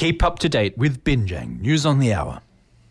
Keep up to date with Binjang News on the Hour.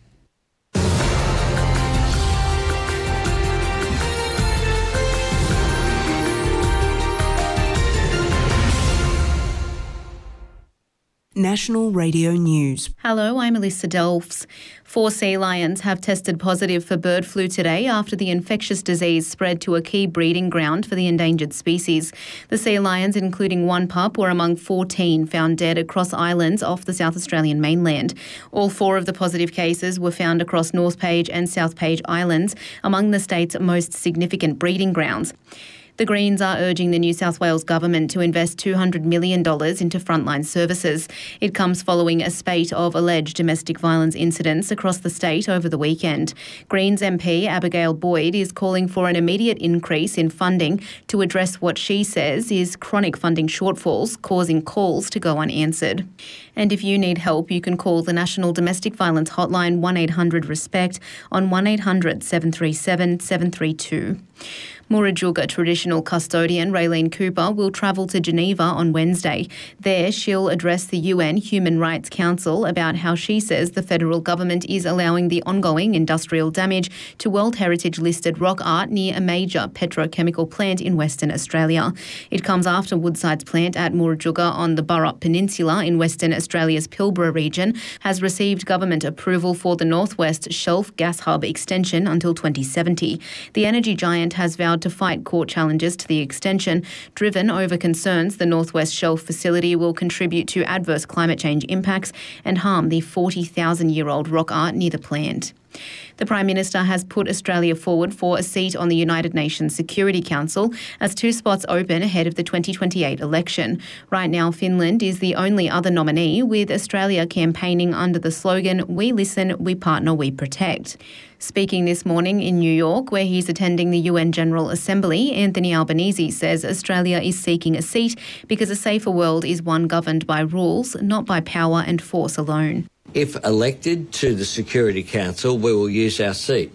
National Radio News. Hello, I'm Alyssa Delfs. 4 sea lions have tested positive for bird flu today after the infectious disease spread to a key breeding ground for the endangered species. The sea lions, including one pup, were among 14 found dead across islands off the South Australian mainland. All 4 of the positive cases were found across North Page and South Page Islands, among the state's most significant breeding grounds. The Greens are urging the New South Wales government to invest $200 million into frontline services. It comes following a spate of alleged domestic violence incidents across the state over the weekend. Greens MP Abigail Boyd is calling for an immediate increase in funding to address what she says is chronic funding shortfalls, causing calls to go unanswered. And if you need help, you can call the National Domestic Violence Hotline 1-800-RESPECT on 1-800-737-732. Murujuga traditional custodian Raylene Cooper will travel to Geneva on Wednesday. There, she'll address the UN Human Rights Council about how she says the federal government is allowing the ongoing industrial damage to World Heritage listed rock art near a major petrochemical plant in Western Australia. It comes after Woodside's plant at Murujuga on the Burrup Peninsula in Western Australia's Pilbara region has received government approval for the Northwest Shelf Gas Hub extension until 2070. The energy giant has vowed to fight court challenges to the extension, driven over concerns the Northwest Shelf facility will contribute to adverse climate change impacts and harm the 40,000-year-old rock art near the plant. The Prime Minister has put Australia forward for a seat on the United Nations Security Council as 2 spots open ahead of the 2028 election. Right now, Finland is the only other nominee, with Australia campaigning under the slogan, "We listen, we partner, we protect." Speaking this morning in New York, where he's attending the UN General Assembly, Anthony Albanese says Australia is seeking a seat because a safer world is one governed by rules, not by power and force alone. If elected to the Security Council, we will use our seat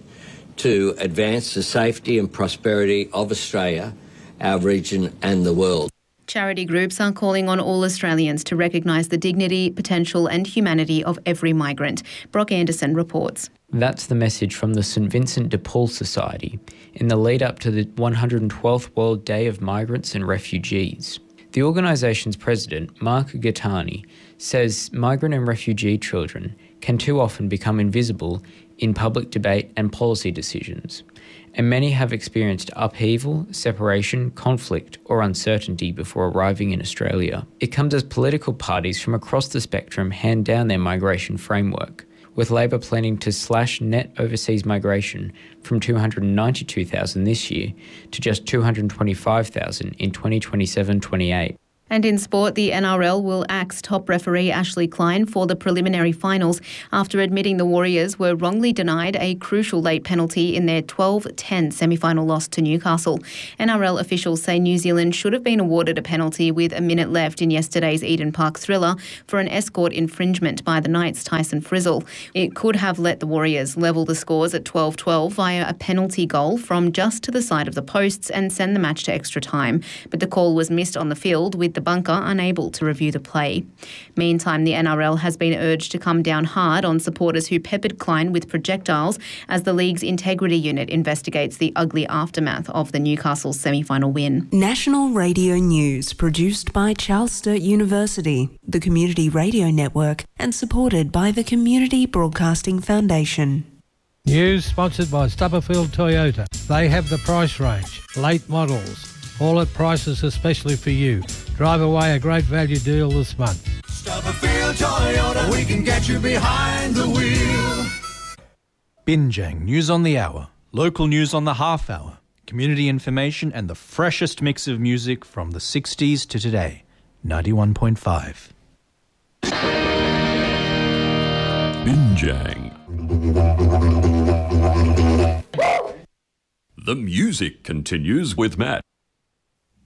to advance the safety and prosperity of Australia, our region and the world. Charity groups are calling on all Australians to recognise the dignity, potential and humanity of every migrant. Brock Anderson reports. That's the message from the St Vincent de Paul Society in the lead up to the 112th World Day of Migrants and Refugees. The organisation's president, Mark Gattani, says migrant and refugee children can too often become invisible in public debate and policy decisions, and many have experienced upheaval, separation, conflict or uncertainty before arriving in Australia. It comes as political parties from across the spectrum hand down their migration framework, with Labor planning to slash net overseas migration from 292,000 this year to just 225,000 in 2027-28. And in sport, the NRL will axe top referee Ashley Klein for the preliminary finals after admitting the Warriors were wrongly denied a crucial late penalty in their 12-10 semi-final loss to Newcastle. NRL officials say New Zealand should have been awarded a penalty with a minute left in yesterday's Eden Park thriller for an escort infringement by the Knights' Tyson Frizzell. It could have let the Warriors level the scores at 12-12 via a penalty goal from just to the side of the posts and send the match to extra time. But the call was missed on the field, with the bunker unable to review the play. Meantime, the NRL has been urged to come down hard on supporters who peppered Klein with projectiles as the league's integrity unit investigates the ugly aftermath of the Newcastle semi-final win. National Radio News, produced by Charles Sturt University, the Community Radio Network, and supported by the Community Broadcasting Foundation. News sponsored by Stubberfield Toyota. They have the price range, late models, all at prices especially for you. Drive away a great value deal this month. Stubberfield Toyota, we can get you behind the wheel. Binjang News on the Hour, local news on the half hour, community information and the freshest mix of music from the 60s to today. 91.5. Binjang. The music continues with Matt.